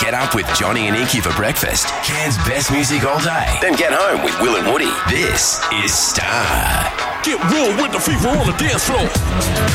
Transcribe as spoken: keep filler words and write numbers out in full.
Get up with Johnny and Inky for breakfast. Cairns' best music all day. Then get home with Will and Woody. This is Star. Get real with the fever on the dance floor.